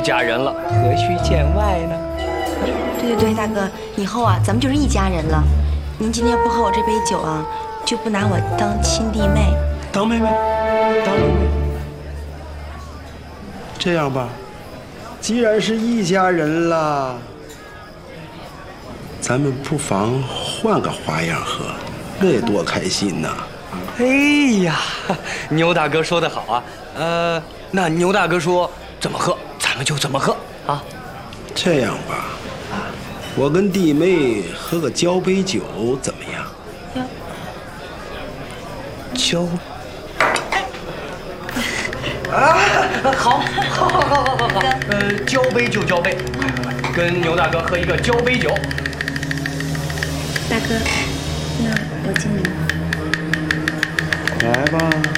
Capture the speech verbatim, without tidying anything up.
家人了，何须见外呢？ 对对对，大哥，以后啊，咱们就是一家人了。您今天不喝我这杯酒啊，就不拿我当亲弟妹。 当妹妹，当妹妹。这样吧，既然是一家人了，咱们不妨换个花样喝，那多开心呐！ 哎呀，牛大哥说得好啊。呃，那牛大哥说怎么喝，咱们就怎么喝啊。 这样吧，我跟弟妹喝个交杯酒怎么样？ 交。啊，好，好，好，好，好，好，好，呃，交杯就交杯，跟牛大哥喝一个交杯酒。 大哥，那我敬你。 来吧。